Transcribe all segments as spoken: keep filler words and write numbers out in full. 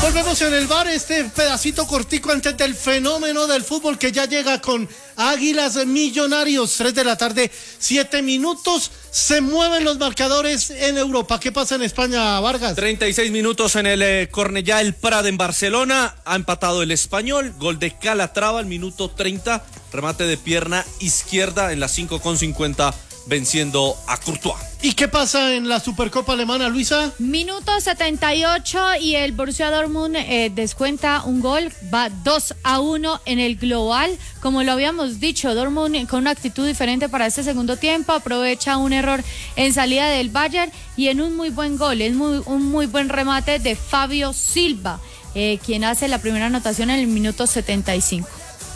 Volvemos en el bar, este pedacito cortico antes del fenómeno del fútbol que ya llega con Águilas Millonarios, tres de la tarde, siete minutos, se mueven los marcadores en Europa. ¿Qué pasa en España, Vargas? treinta y seis minutos en el eh, Cornellá El Prat en Barcelona, ha empatado el Español, gol de Calatrava al minuto treinta, remate de pierna izquierda en las cinco con cincuenta, venciendo a Courtois. ¿Y qué pasa en la Supercopa Alemana, Luisa? Minuto setenta y ocho y el Borussia Dortmund eh, descuenta un gol, va dos a uno en el global. Como lo habíamos dicho, Dortmund con una actitud diferente para este segundo tiempo, aprovecha un error en salida del Bayern y en un muy buen gol, es muy, un muy buen remate de Fabio Silva, eh, quien hace la primera anotación en el minuto setenta y cinco.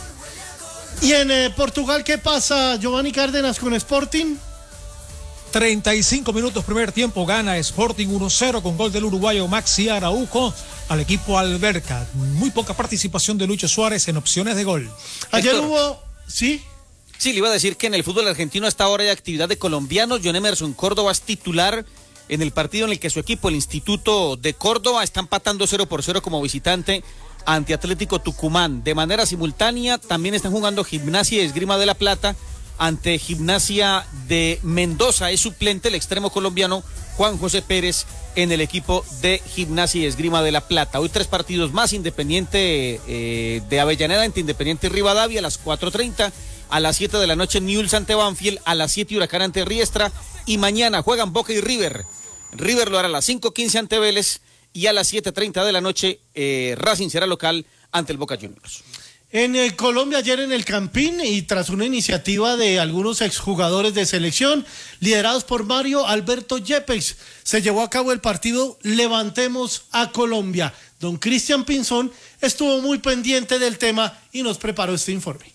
¿Y en eh, Portugal qué pasa, Giovanni Cárdenas, con Sporting? treinta y cinco minutos primer tiempo, gana Sporting uno cero con gol del uruguayo Maxi Araujo al equipo Alberca. Muy poca participación de Lucho Suárez en opciones de gol. Ayer Héctor, hubo... ¿Sí? Sí, le iba a decir que en el fútbol argentino hasta ahora hay actividad de colombianos. John Emerson Córdoba es titular en el partido en el que su equipo, el Instituto de Córdoba, está empatando cero por cero como visitante ante Atlético Tucumán. De manera simultánea también están jugando Gimnasia y Esgrima de la Plata ante Gimnasia de Mendoza. Es suplente el extremo colombiano Juan José Pérez en el equipo de Gimnasia y Esgrima de la Plata. Hoy tres partidos más, Independiente eh, de Avellaneda ante Independiente Rivadavia a las cuatro treinta, a las siete de la noche Newell's ante Banfield, a las siete Huracán ante Riestra, y mañana juegan Boca y River. River lo hará a las cinco quince ante Vélez y a las siete treinta de la noche eh, Racing será local ante el Boca Juniors. En eh, Colombia, ayer en el Campín, y tras una iniciativa de algunos exjugadores de selección, liderados por Mario Alberto Yepes, se llevó a cabo el partido Levantemos a Colombia. Don Cristian Pinzón estuvo muy pendiente del tema y nos preparó este informe.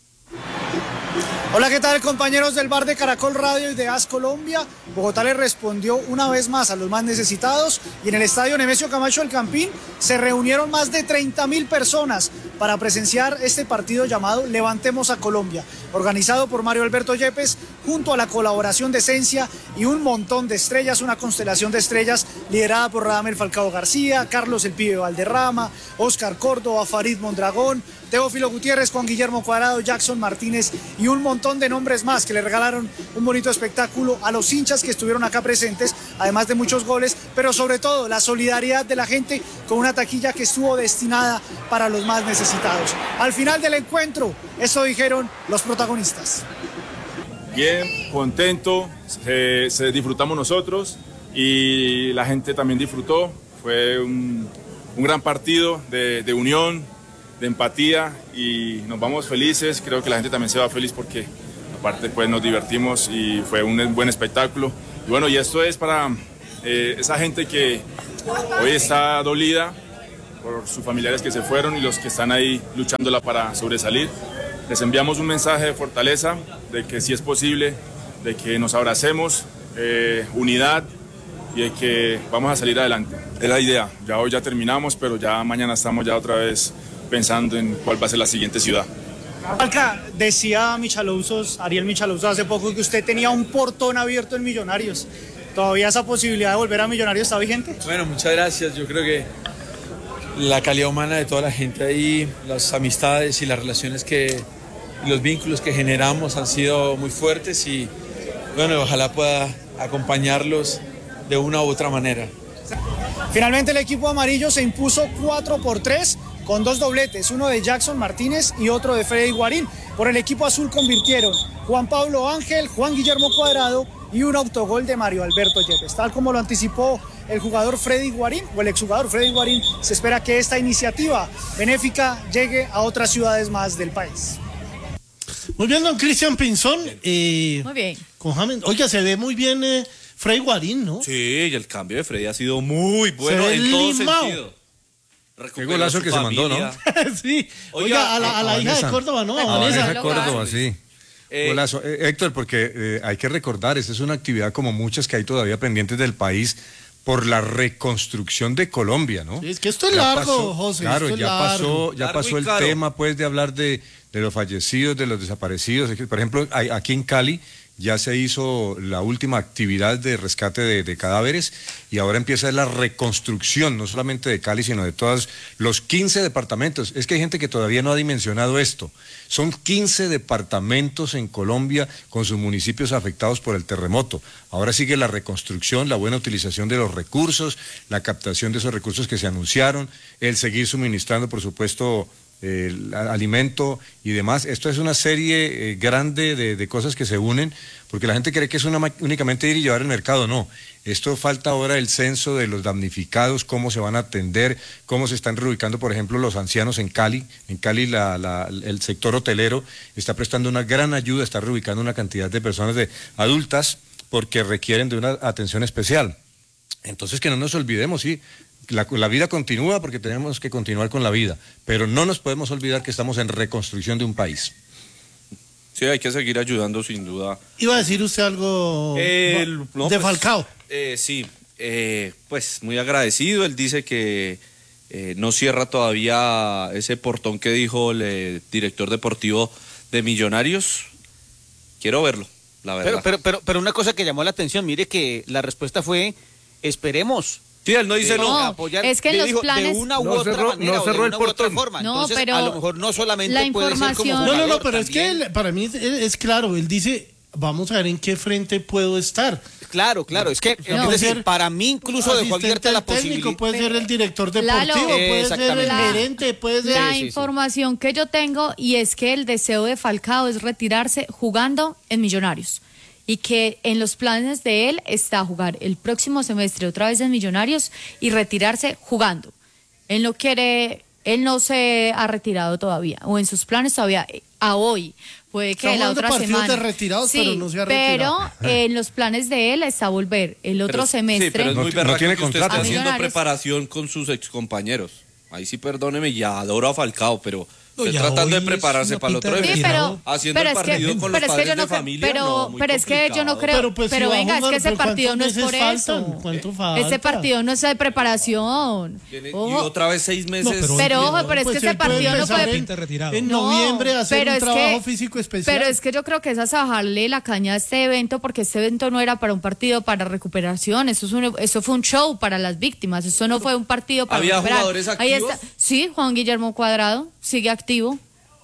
Hola, ¿qué tal, compañeros del bar de Caracol Radio y de AS Colombia? Bogotá le respondió una vez más a los más necesitados y en el estadio Nemesio Camacho del Campín se reunieron más de treinta mil personas para presenciar este partido llamado Levantemos a Colombia, organizado por Mario Alberto Yepes junto a la colaboración de Esencia y un montón de estrellas, una constelación de estrellas liderada por Radamel Falcao García, Carlos el Pibe Valderrama, Oscar Córdoba, Farid Mondragón, Teófilo Gutiérrez, Juan Guillermo Cuadrado, Jackson Martínez y un montón de nombres más que le regalaron un bonito espectáculo a los hinchas que estuvieron acá presentes, además de muchos goles, pero sobre todo la solidaridad de la gente con una taquilla que estuvo destinada para los más necesitados. Al final del encuentro, eso dijeron los protagonistas. Bien, contento, se, se disfrutamos nosotros y la gente también disfrutó. Fue un, un gran partido de, de unión, de empatía y nos vamos felices. Creo que la gente también se va feliz porque aparte pues nos divertimos y fue un buen espectáculo. Y bueno, y esto es para eh, esa gente que hoy está dolida por sus familiares que se fueron y los que están ahí luchándola para sobresalir. Les enviamos un mensaje de fortaleza, de que sí es posible, de que nos abracemos, eh, unidad y de que vamos a salir adelante. Es la idea, ya hoy ya terminamos, pero ya mañana estamos ya otra vez pensando en cuál va a ser la siguiente ciudad. Alca, decía Michalouzos, Ariel Michalouzos hace poco que usted tenía un portón abierto en Millonarios. ¿Todavía esa posibilidad de volver a Millonarios está vigente? Bueno, muchas gracias. Yo creo que la calidad humana de toda la gente ahí, las amistades y las relaciones que, y los vínculos que generamos han sido muy fuertes y bueno, ojalá pueda acompañarlos de una u otra manera. Finalmente el equipo amarillo se impuso cuatro por tres con dos dobletes, uno de Jackson Martínez y otro de Freddy Guarín. Por el equipo azul convirtieron Juan Pablo Ángel, Juan Guillermo Cuadrado y un autogol de Mario Alberto Yepes. Tal como lo anticipó el jugador Freddy Guarín, o el exjugador Freddy Guarín, se espera que esta iniciativa benéfica llegue a otras ciudades más del país. Muy bien, don Cristian Pinzón. Eh, Muy bien. Con James, oiga, se ve muy bien eh, Freddy Guarín, ¿no? Sí, y el cambio de Freddy ha sido muy bueno en todo sentido. Qué golazo que familia. Se mandó, ¿no? Sí. Oiga, Oiga, a la, a la hija de Córdoba, ¿no? A Vanessa. Vanessa Córdoba, sí. Eh, golazo. Eh, Héctor, porque eh, hay que recordar, esta es una actividad como muchas que hay todavía pendientes del país por la reconstrucción de Colombia, ¿no? Sí, es que esto es ya largo, pasó, José. Claro, esto es ya largo. pasó, ya largo pasó el caro. tema, pues, de hablar de, de los fallecidos, de los desaparecidos. Por ejemplo, hay, aquí en Cali ya se hizo la última actividad de rescate de, de cadáveres y ahora empieza la reconstrucción, no solamente de Cali, sino de todos los quince departamentos. Es que hay gente que todavía no ha dimensionado esto. Son quince departamentos en Colombia con sus municipios afectados por el terremoto. Ahora sigue la reconstrucción, la buena utilización de los recursos, la captación de esos recursos que se anunciaron, el seguir suministrando, por supuesto, el alimento y demás. Esto es una serie eh, grande de, de cosas que se unen, porque la gente cree que es una, únicamente ir y llevar el mercado. No, esto falta ahora el censo de los damnificados, cómo se van a atender, cómo se están reubicando, por ejemplo, los ancianos en Cali. En Cali la, la, el sector hotelero está prestando una gran ayuda, está reubicando una cantidad de personas de adultas porque requieren de una atención especial. Entonces que no nos olvidemos, sí, La, la vida continúa porque tenemos que continuar con la vida, pero no nos podemos olvidar que estamos en reconstrucción de un país. Sí, hay que seguir ayudando sin duda. ¿Iba a decir usted algo El, no, de pues, Falcao? Eh, sí, eh, pues muy agradecido. Él dice que eh, no cierra todavía ese portón que dijo el eh, director deportivo de Millonarios. Quiero verlo, la verdad. Pero, pero, pero, pero una cosa que llamó la atención, mire que la respuesta fue, esperemos. Sí, él no dice no. no. Apoyar, es que los dijo, planes... de una u no otra cerró, manera, no cerró o de el una u otra portón. forma. No, Entonces, pero a lo mejor no solamente la puede ser como información- jugador, No, no, no, pero es que también. él, para mí es, es claro, él dice, vamos a ver en qué frente puedo estar. Claro, claro, es que No. es decir, Puede ser para mí incluso dejó Asistente abierta la técnico, posibilidad. puede ser el director Lalo, deportivo, puede ser el exactamente. gerente, puede ser... La Sí, sí, sí. información que yo tengo y es que el deseo de Falcao es retirarse jugando en Millonarios y que en los planes de él está jugar el próximo semestre otra vez en Millonarios y retirarse jugando. Él no quiere, él no se ha retirado todavía o en sus planes todavía a hoy. Puede que Está la jugando otra partidos semana. de retirados, sí, pero no se ha retirado. pero en los planes de él está volver el otro Pero- semestre. Sí, pero es No- muy no berraco tiene que usted contrato. esté A haciendo Millonarios. preparación con sus excompañeros. Ahí sí, perdóneme, ya adoro a Falcao, pero No, estoy ya tratando hoy de prepararse es para el una otro pinta de Sí, evento. pero, Haciendo pero el es que, partido con los pero es que padres yo no de creo, familia, pero, no, muy pero es que yo no complicado. creo, Pero, pero, pues, si va a venga, jugar, es que ese ¿pero partido no es cuántos por meses eso. faltan? ¿Cuánto Ese falta? partido no es de preparación. Tiene- Y Ojo, otra vez seis meses. No, pero- pero ojo, No, pero es Pues que ese él puede partido no empezar puede... en, retirado. en No, noviembre hacer pero un es trabajo que- físico especial. Pero es que yo creo que es a bajarle la caña a este evento porque este evento no era para un partido para recuperación, eso, es un, eso fue un show para las víctimas, eso no fue un partido para ¿Había recuperar. jugadores Ahí activos? está, sí, Juan Guillermo Cuadrado sigue activo.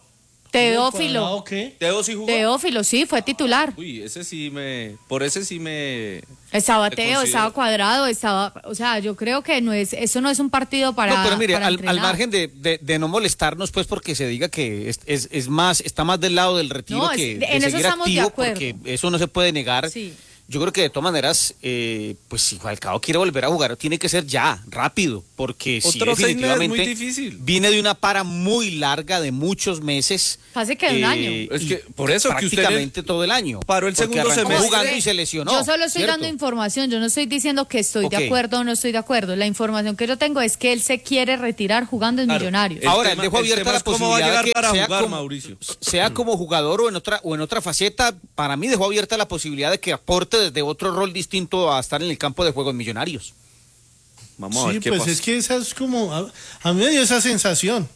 Teófilo, ¿Cuadrado qué? Teo sí jugó. Teófilo, sí, fue titular. Uy, ese sí me. Por ese sí me. Estaba Te Teo, considero. estaba Cuadrado, estaba, o sea, yo creo que no es, eso no es un partido para. No, pero mire, para al, entrenar. al margen de, de, de no molestarnos, pues, porque se diga que es, es, es más, está más del lado del retiro No, es- que en de eso seguir estamos de activo, acuerdo. porque eso no se puede negar. Sí. Yo creo que de todas maneras, eh, pues si Falcao quiere volver a jugar, tiene que ser ya, rápido, porque sí, Otros seis meses, definitivamente muy difícil. viene de una para muy larga de muchos meses. Casi que un año. Es y que por eso que usted prácticamente todo el año. paró el porque segundo arrancó semestre. jugando y se lesionó. Yo solo estoy ¿cierto? dando información, yo no estoy diciendo que estoy Ok. de acuerdo o no estoy de acuerdo. La información que yo tengo es que él se quiere retirar jugando en Claro. Millonarios. El Ahora, tema- él dejó el abierta tema la es cómo va a posibilidad llegar de que para sea jugar, como, Mauricio. sea como jugador o en otra o en otra faceta. Para mí dejó abierta la posibilidad de que aporte desde otro rol distinto a estar en el campo de juego en Millonarios. Vamos a Sí, ver qué pues pasa. es que esa es como, a, a mí me dio esa sensación.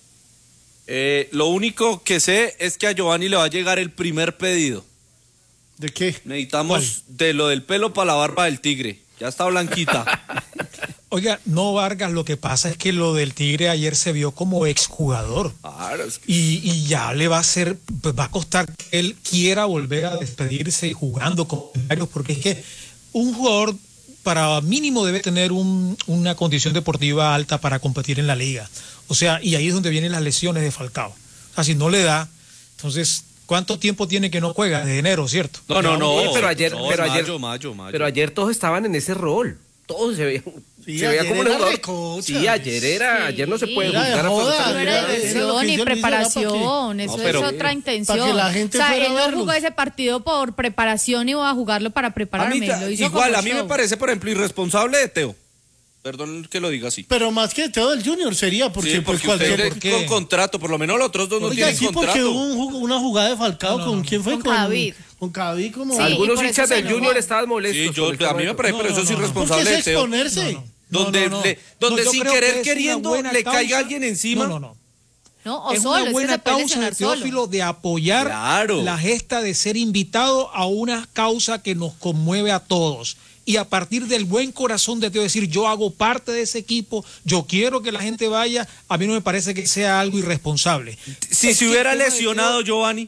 Eh, lo único que sé es que a Giovanni le va a llegar el primer pedido. ¿De qué? Necesitamos de lo del pelo para la barba del tigre. Ya está blanquita. Oiga, no, Vargas, lo que pasa es que lo del Tigre ayer se vio como exjugador. Claro, es que- Y, y ya le va a ser, pues va a costar que él quiera volver a despedirse jugando con Millonarios, porque es que un jugador para mínimo debe tener un- una condición deportiva alta para competir en la liga. O sea, y ahí es donde vienen las lesiones de Falcao. O sea, si no le da, entonces, ¿cuánto tiempo tiene que no juega? Desde enero, ¿cierto? No, no, no. Sí, pero ayer- no, pero ayer- mayo, mayo, mayo. Pero ayer todos estaban en ese rol. Todos se veían. Sí, se veía ayer como un era jugador. recocha. Sí, ayer era. Sí. Ayer no se puede Era de juzgar joda, absolutamente No era- era nada. era lo dirección que ni yo le hice, era para preparación, que- eso No, pero- es otra intención. para que la gente o sea, fuera él a no verlos. jugó ese partido por preparación y iba a jugarlo para A mí prepararme. ta- lo hizo igual, como a mí me show. parece, por ejemplo, irresponsable de Teo. Perdón que lo diga así. Pero más que Teo del Junior sería, porque, Sí, pues porque cualquier... usted ¿por qué? con contrato, por lo menos los otros dos no Oiga, tienen sí, porque contrato. hubo un jug- una jugada de Falcao, No, no, ¿con no. quién fue? Con Cadavid. Con Cadavid como... Sí, y Algunos por eso hinchas se del enojó. Junior estaban molestos. Sí, yo, con el a tema mí de- me parece, No, pero no, eso es no, no. ¿Por qué irresponsable es de Teo. exponerse? No, no. Donde, No, no, le- no. donde No, yo sin creo que querer es una queriendo buena le caiga causa. alguien encima. No, no, no. No, o es solo, es una que buena se puede causa de lesionar solo. Teófilo de apoyar Claro. la gesta de ser invitado a una causa que nos conmueve a todos. Y a partir del buen corazón de Teo decir, yo hago parte de ese equipo, yo quiero que la gente vaya, a mí no me parece que sea algo irresponsable. Si Es se que hubiera el tema de lesionado Teo- Giovanni,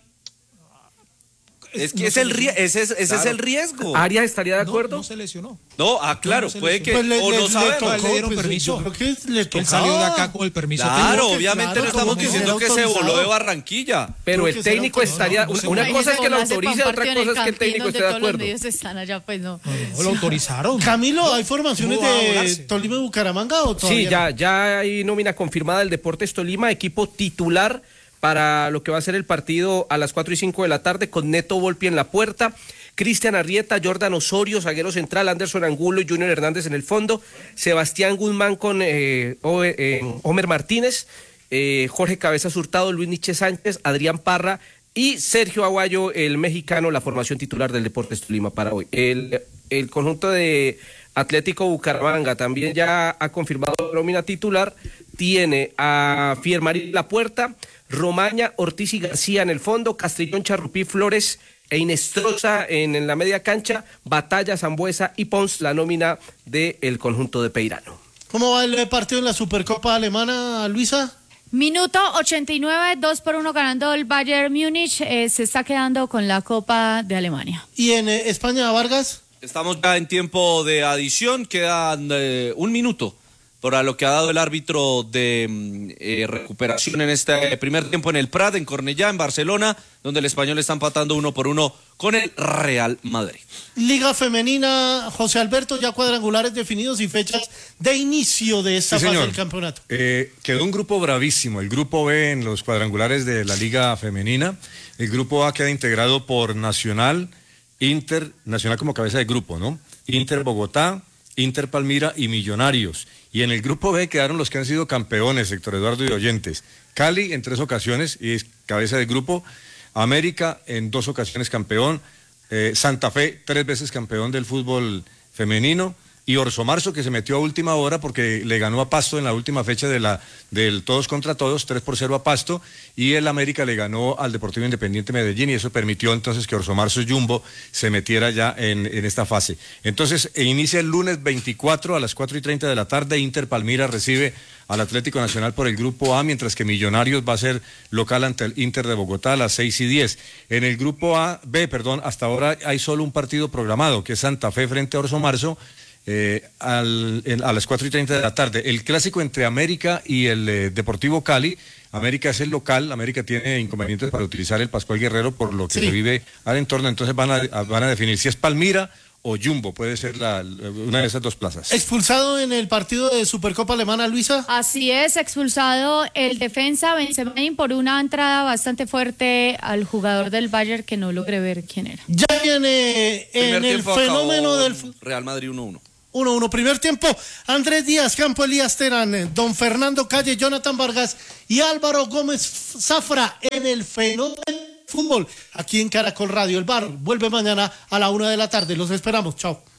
es que no es se el rie- lesionó. ese es, ese Claro. es el riesgo. ¿Arias estaría de No, acuerdo? no se lesionó. No, ah, claro, No se puede que, lesionó. Pues le- o le- no le sabemos. tocó, Le dieron pues, permiso. yo creo que le Él tocaba. salió de acá con el permiso. Claro, técnico. que obviamente claro, no estamos tuvo que diciendo ser que se autorizado. voló de Barranquilla. Pero Tuvo el que ser técnico autorizado. estaría. No, no se una puede. cosa es que lo Imagínese autorice, con otra partido en cosa es que el Campín, técnico donde esté de todos los acuerdo. medios están allá, pues no. No, lo autorizaron. Camilo, ¿hay formaciones ¿Cómo va a de volarse? Tolima y Bucaramanga o todavía Sí, no? ya, ya hay nómina confirmada del Deportes Tolima, equipo titular para lo que va a ser el partido a las cuatro y cinco de la tarde con Neto Volpi en la puerta, Cristian Arrieta, Jordan Osorio, zaguero central, Anderson Angulo y Junior Hernández en el fondo, Sebastián Guzmán con eh, O- eh, Homer Martínez, eh, Jorge Cabezas Hurtado, Luis Nietzsche Sánchez, Adrián Parra y Sergio Aguayo, el mexicano, la formación titular del Deportes Tolima para hoy. El, el conjunto de Atlético Bucaramanga también ya ha confirmado la nómina titular, tiene a Fiermarí La Puerta, Romaña, Ortiz y García en el fondo, Castrillón, Charrupí, Flores e Inestrosa en, en la media cancha, Batalla, Zambuesa y Pons, la nómina del conjunto de Peirano. ¿Cómo va el partido en la Supercopa Alemana, Luisa? Minuto ochenta y nueve, dos por uno ganando el Bayern Múnich, eh, se está quedando con la Copa de Alemania. ¿Y en eh, España, Vargas? Estamos ya en tiempo de adición, quedan eh, un minuto para lo que ha dado el árbitro de mm, eh, recuperación en este primer tiempo en el Prat, en Cornellá, en Barcelona, donde el Español está empatando uno por uno con el Real Madrid. Liga Femenina, José Alberto, ya cuadrangulares definidos y fechas de inicio de esta Sí, fase señor. del campeonato. Eh, quedó un grupo bravísimo, el grupo B en los cuadrangulares de la Liga Femenina. El grupo A queda integrado por Nacional, Inter, Nacional como cabeza de grupo, ¿no? Inter Bogotá, Inter Palmira y Millonarios. Y en el grupo B quedaron los que han sido campeones, Héctor Eduardo y Oyentes. Cali en tres ocasiones y es cabeza de grupo. América en dos ocasiones campeón. Eh, Santa Fe tres veces campeón del fútbol femenino. Y Orso Marzo, que se metió a última hora porque le ganó a Pasto en la última fecha de la, del todos contra todos, tres por cero a Pasto, y el América le ganó al Deportivo Independiente Medellín, y eso permitió entonces que Orso Marzo Jumbo se metiera ya en, en esta fase. Entonces, e inicia el lunes veinticuatro a las cuatro y treinta de la tarde, Inter Palmira recibe al Atlético Nacional por el Grupo A, mientras que Millonarios va a ser local ante el Inter de Bogotá a las seis y diez. En el Grupo A, B, perdón, hasta ahora hay solo un partido programado, que es Santa Fe frente a Orso Marzo, Eh, al, en, a las cuatro y treinta de la tarde. El clásico entre América y el eh, Deportivo Cali. América es el local, América tiene inconvenientes para utilizar el Pascual Guerrero por lo que Sí. se vive al entorno, entonces van a, a- van a definir si es Palmira o Jumbo, puede ser la, una de esas dos plazas. Expulsado en el partido de Supercopa Alemana, Luisa. Así es, expulsado el defensa Benzemain por una entrada bastante fuerte al jugador del Bayern que no logré ver quién era. Ya viene Primer en el tiempo fenómeno acabó del fu- Real Madrid uno uno. uno uno. Primer tiempo, Andrés Díaz, Campo Elías Terán, eh, Don Fernando Calle, Jonathan Vargas y Álvaro Gómez Zafra en el fenómeno del fútbol. Aquí en Caracol Radio. El bar vuelve mañana a la una de la tarde. Los esperamos. Chao.